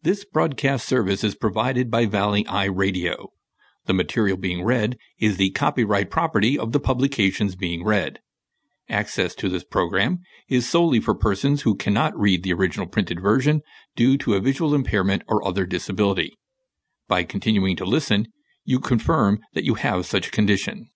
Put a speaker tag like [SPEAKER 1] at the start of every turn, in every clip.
[SPEAKER 1] This broadcast service is provided by Valley Eye Radio. The material being read is the copyright property of the publications being read. Access to this program is solely for persons who cannot read the original printed version due to a visual impairment or other disability. By continuing to listen, you confirm that you have such a condition.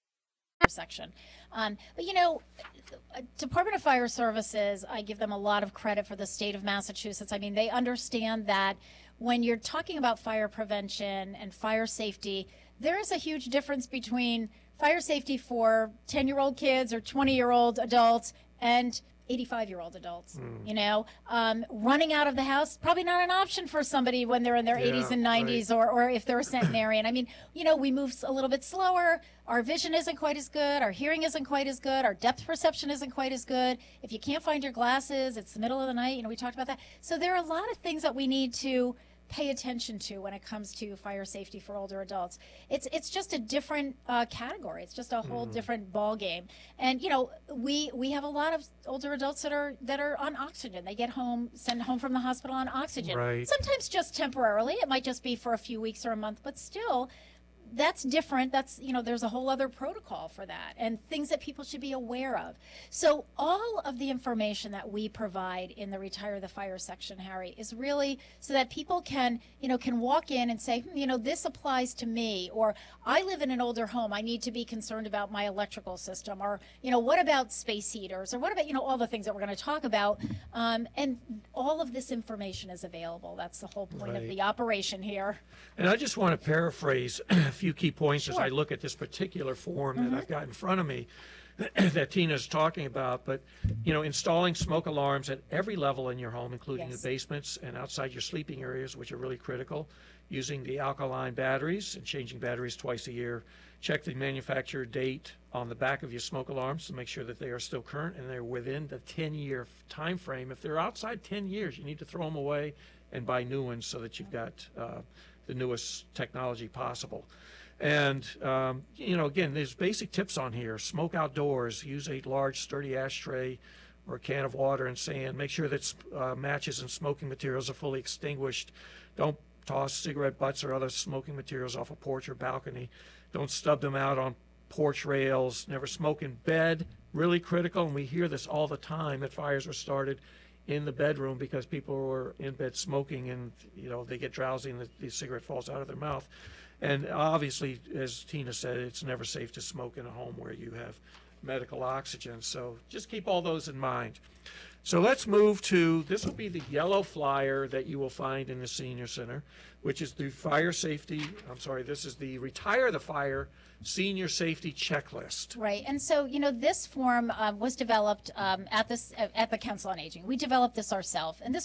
[SPEAKER 2] Section. But you know, Department of Fire Services, I give them a lot of credit for the state of Massachusetts. I mean, they understand that when you're talking about fire prevention and fire safety, there is a huge difference between fire safety for 10-year-old kids or 20-year-old adults and 85-year-old adults. You know, running out of the house, probably not an option for somebody when they're in their 80s and 90s, right. or if they're a centenarian. I mean, you know, we move a little bit slower. Our vision isn't quite as good. Our hearing isn't quite as good. Our depth perception isn't quite as good. If you can't find your glasses, it's the middle of the night. You know, we talked about that. So there are a lot of things that we need to pay attention to when it comes to fire safety for older adults. It's just a different category. It's just a whole different ball game. And you know, we have a lot of older adults that are on oxygen. They get home, sent home from the hospital on oxygen.
[SPEAKER 3] Right.
[SPEAKER 2] Sometimes just temporarily. It might just be for a few weeks or a month, but still, that's different. That's, you know, there's a whole other protocol for that and things that people should be aware of. So all of the information that we provide in the Retire the Fire section, Harry, is really so that people can walk in and say, you know, this applies to me, or I live in an older home. I need to be concerned about my electrical system, or, you know, what about space heaters, or what about, you know, all the things that we're going to talk about. And all of this information is available. That's the whole point of the operation here.
[SPEAKER 3] And I just want to paraphrase a few key points as
[SPEAKER 2] Sure.
[SPEAKER 3] I look at this particular form that I've got in front of me that Tina's talking about. But, you know, installing smoke alarms at every level in your home, including
[SPEAKER 2] Yes.
[SPEAKER 3] the basements and outside your sleeping areas, which are really critical. Using the alkaline batteries and changing batteries twice a year. Check the manufacturer date on the back of your smoke alarms to make sure that they are still current and they're within the 10-year time frame. If they're outside 10 years, you need to throw them away and buy new ones so that you've got the newest technology possible. And, you know, again, there's basic tips on here. Smoke outdoors. Use a large, sturdy ashtray or a can of water and sand. Make sure that matches and smoking materials are fully extinguished. Don't toss cigarette butts or other smoking materials off a porch or balcony. Don't stub them out on porch rails. Never smoke in bed. Really critical, and we hear this all the time, that fires were started in the bedroom because people were in bed smoking, and, you know, they get drowsy and the cigarette falls out of their mouth. And obviously, as Tina said, it's never safe to smoke in a home where you have medical oxygen. So just keep all those in mind. So let's move to, this will be the yellow flyer that you will find in the Senior Center, which is the fire safety, this is the Retire the Fire Senior Safety Checklist.
[SPEAKER 2] Right. And so, you know, this form was developed at the Council on Aging. We developed this ourselves. And this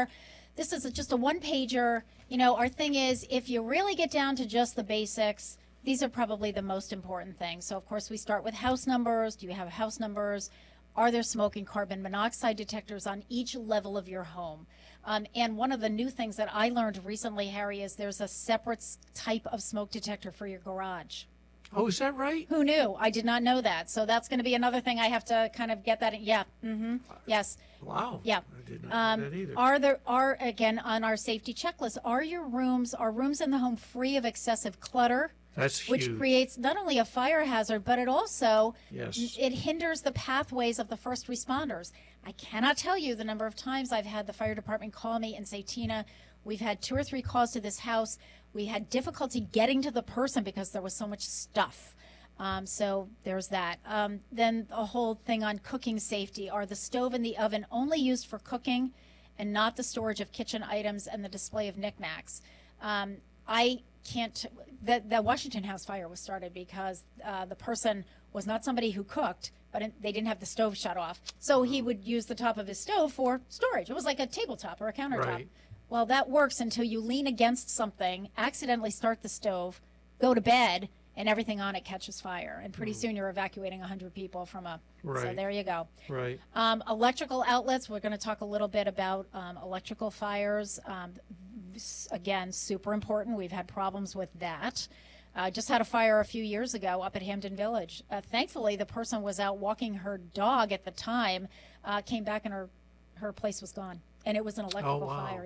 [SPEAKER 2] is just a one-pager. You know, our thing is, if you really get down to just the basics, these are probably the most important things. So, of course, we start with house numbers. Do you have house numbers? Are there smoke and carbon monoxide detectors on each level of your home? And one of the new things that I learned recently, Harry, is there's a separate type of smoke detector for your garage.
[SPEAKER 3] Oh, is that right?
[SPEAKER 2] Who knew? I did not know that. So that's going to be another thing I have to kind of get that in. Yeah. Yes.
[SPEAKER 3] Wow.
[SPEAKER 2] Yeah.
[SPEAKER 3] I did not know that either.
[SPEAKER 2] Are again, on our safety checklist, are rooms in the home free of excessive clutter?
[SPEAKER 3] That's huge.
[SPEAKER 2] Which creates not only a fire hazard, but it also
[SPEAKER 3] it
[SPEAKER 2] hinders the pathways of the first responders. I cannot tell you the number of times I've had the fire department call me and say, Tina, we've had 2 or 3 calls to this house. We had difficulty getting to the person because there was so much stuff. So there's that. Then a whole thing on cooking safety. Are the stove and the oven only used for cooking and not the storage of kitchen items and the display of knickknacks? The Washington House fire was started because the person was not somebody who cooked, but they didn't have the stove shut off. So he would use the top of his stove for storage. It was like a tabletop or a countertop.
[SPEAKER 3] Right.
[SPEAKER 2] Well, that works until you lean against something, accidentally start the stove, go to bed, and everything on it catches fire. And pretty soon you're evacuating 100 people from a...
[SPEAKER 3] Right.
[SPEAKER 2] So there you go.
[SPEAKER 3] Right.
[SPEAKER 2] Electrical outlets, we're going to talk a little bit about electrical fires. Again, super important. We've had problems with that. Just had a fire a few years ago up at Hampden Village. Thankfully, the person was out walking her dog at the time, came back and her place was gone. And it was an electrical fire.